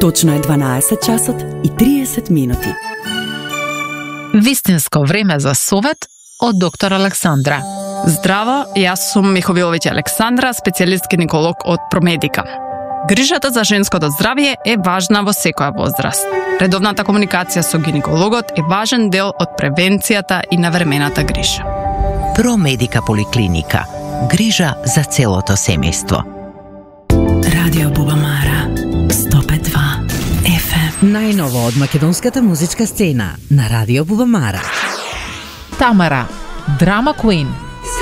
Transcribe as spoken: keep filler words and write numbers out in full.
Точно е дванаесет часот и триесет минути. Вистинско време за совет од доктор Александра. Здраво, јас сум Миховиловиќ Александра, специјалист гинеколог од Промедика. Грижата за женското здравје е важна во секоја возраст. Редовната комуникација со гинекологот е важен дел од превенцијата и навремената грижа. Промедика поликлиника. Грижа за целото семејство. Радио Бубамара сто пет два еф ем. Најново од македонската музичка сцена на Радио Бубамара. Тамара, драма куин.